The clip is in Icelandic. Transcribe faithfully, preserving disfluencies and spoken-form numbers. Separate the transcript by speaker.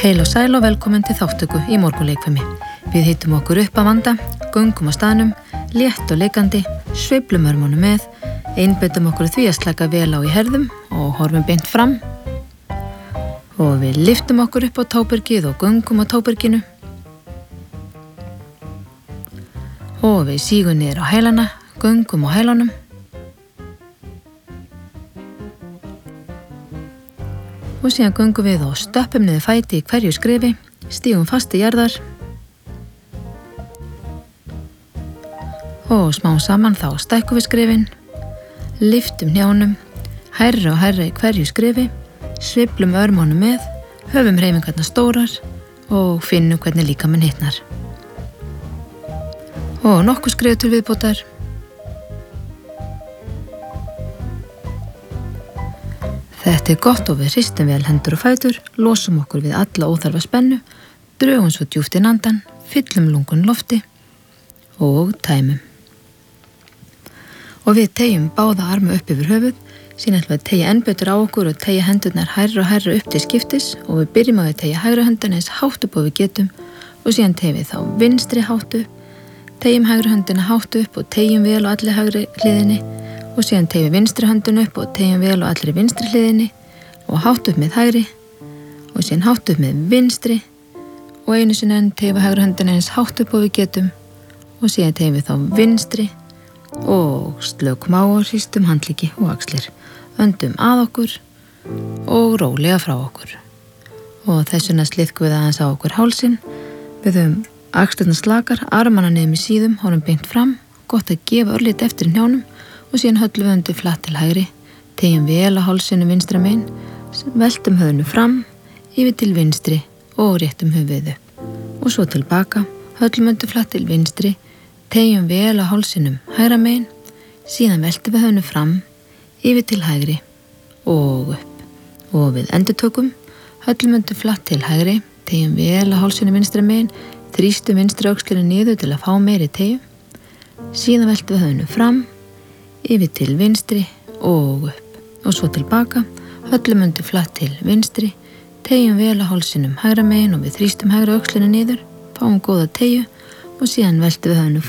Speaker 1: Heil og sæl og velkomin til þáttöku í morgunleikfimi. Við hittum okkur upp að vanda, göngum á staðnum, létt og leikandi, sveiflum örmunum með, einbeitum okkur því að slaka vel á í herðum og horfum beint fram. Og við lyftum okkur upp á tábergið og göngum á táberginu. Og við sígum niður á hælana, göngum á hælunum. Og síðan göngum við og stöppum niður fæti í hverju skrifi, stígum fast í jarðar og smá saman þá stækkum við skrifin, lyftum hnjánum, hærri og hærri í hverju skrifi, sveiflum örmunum með, höfum hreyfingarnar stórar og finnum hvernig líkaminn hitnar. Og nokkuð skrif til viðbótar. Þetta er gott og við hristum vel hendur og fætur, losum okkur við alla óþarfa spennu, drögum svo djúpt inn andan, fyllum lungun lofti og tæmum. Og við teyjum báða arma upp yfir höfuð, síðan ætlum við að teyja enn betur á okkur og teyja hendurnar hærra og hærra upp til skiptis og við byrjum á að teyja hægri höndina eins hátt upp og við getum og síðan teyjum við þá vinstri hátt upp, teyjum hægri höndina hátt upp og teyjum vel á allir hægri hliðinni og síðan teyjum vinstri höndin upp og teyjum vel á allri vinstri hliðinni og hátt upp með hægri og síðan hátt upp með vinstri og einu sinni enn teyjum við hægri höndina eins hátt upp og við getum og síðan teyjum við þá vinstri og slökum á og hristum handleggi og axlir, öndum að okkur og rólega frá okkur. Og þessuna slitkum við aðeins á okkur hálsinn, við höfum axlirnar slakar, armana niður með síðum, horfum beint fram, gott að gefa örlítið eftir í hnjánum og síðan höllum við öndu flatt til hægri, teyjum vel á hálsinu vinstra megin, veltum höfðinu fram, yfir til vinstri og réttum höfuðið upp og svo tilbaka, höllum öndu flatt til vinstri, teyjum vel á hálsinum hægra megin, síðan veltum við höfðinu fram, yfir til hægri og upp og við endurtökum, höllum öndu flatt til hægri, teyjum vel á hálsinu vinstra megin, þrýstum vinstri öxlinu niður til að fá meiri teyju, síðan veltum við höfðinu fram, yfir til vinstri og upp og svo tilbaka, höllum undir flatt til vinstri, teyjum vel á hálsinum hægra megin og við þrýstum hægra öxlinu niður, fáum góða teyju og síðan veltum við höfðinu